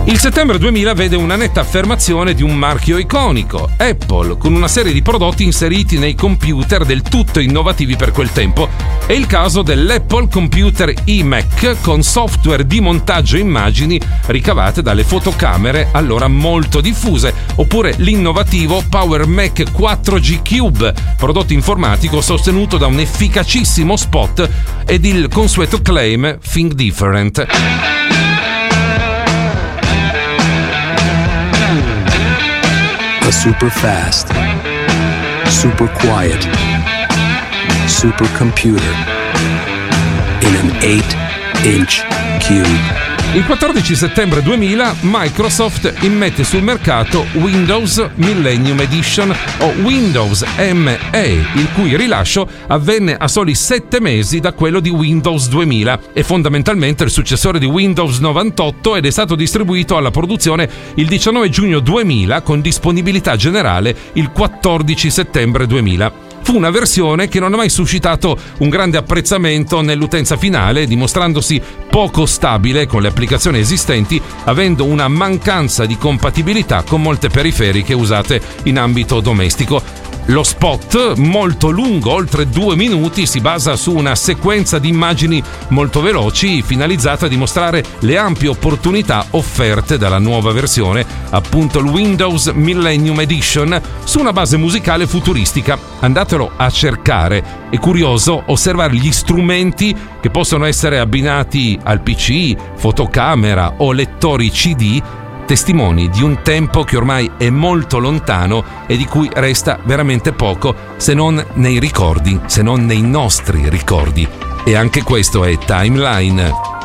Il settembre 2000 vede una netta affermazione di un marchio iconico, Apple, con una serie di prodotti inseriti nei computer del tutto innovativi per quel tempo. È il caso dell'Apple Computer iMac con software di montaggio immagini ricavate dalle fotocamere allora molto diffuse, oppure l'innovativo Power Mac 4G Cube, prodotto informatico sostenuto da un efficacissimo spot ed il consueto claim Think Different. A super fast, super quiet, supercomputer in an 8-inch cube. Il 14 settembre 2000 Microsoft immette sul mercato Windows Millennium Edition o Windows ME, il cui rilascio avvenne a soli 7 mesi da quello di Windows 2000. È fondamentalmente il successore di Windows 98 ed è stato distribuito alla produzione il 19 giugno 2000 con disponibilità generale il 14 settembre 2000. Fu una versione che non ha mai suscitato un grande apprezzamento nell'utenza finale, dimostrandosi poco stabile con le applicazioni esistenti, avendo una mancanza di compatibilità con molte periferiche usate in ambito domestico. Lo spot, molto lungo, oltre 2 minuti, si basa su una sequenza di immagini molto veloci, finalizzata a dimostrare le ampie opportunità offerte dalla nuova versione, appunto il Windows Millennium Edition, su una base musicale futuristica. Andatelo a cercare. È curioso osservare gli strumenti che possono essere abbinati al PC, fotocamera o lettori CD, testimoni di un tempo che ormai è molto lontano e di cui resta veramente poco, se non nei ricordi, se non nei nostri ricordi. E anche questo è Timeline.